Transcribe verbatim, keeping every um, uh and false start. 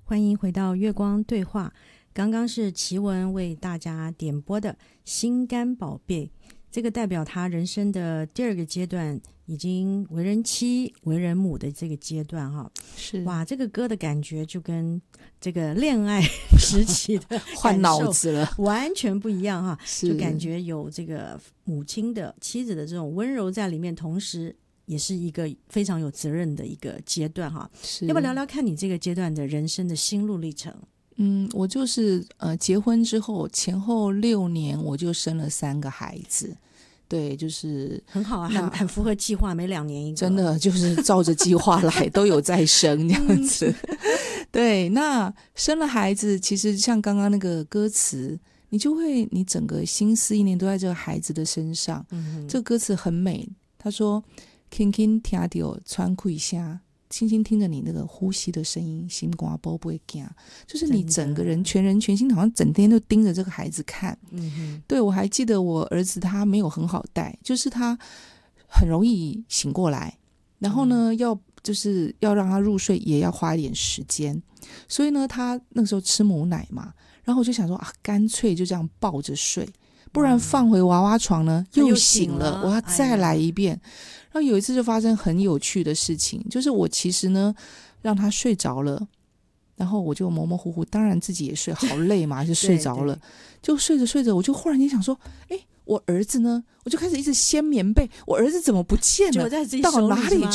欢迎回到月光对话。刚刚是奇文为大家点播的心肝宝贝，这个代表他人生的第二个阶段，已经为人妻为人母的这个阶段哈。 是哇，这个歌的感觉就跟这个恋爱时期的换脑子了， 完全不一样哈。 是就感觉有这个母亲的妻子的这种温柔在里面，同时也是一个非常有责任的一个阶段哈。要不要聊聊看你这个阶段的人生的心路历程？ 嗯，我就是呃，结婚之后前后六年，我就生了三个孩子。对，就是很好啊，很很符合计划，每两年一个， 真的就是照着计划来，都有在生这样子。对，那生了孩子，其实像刚刚那个歌词，你就会你整个心思意念都在这个孩子的身上。嗯，这个歌词很美，他说轻轻听到喘气声，轻轻听着你那个呼吸的声音，心肝宝不会惊，就是你整个人全人全心好像整天都盯着这个孩子看。嗯哼，对，我还记得我儿子他没有很好带，就是他很容易醒过来，然后呢、嗯、要就是要让他入睡也要花一点时间，所以呢他那个时候吃母奶嘛，然后我就想说啊，干脆就这样抱着睡，不然放回娃娃床呢、嗯、又醒了，我要再来一遍。然后有一次就发生很有趣的事情，就是我其实呢让他睡着了，然后我就模模糊糊，当然自己也睡好累嘛就睡着了，就睡着睡着我就忽然间想说，哎，我儿子呢？我就开始一直掀棉被，我儿子怎么不见了？到哪里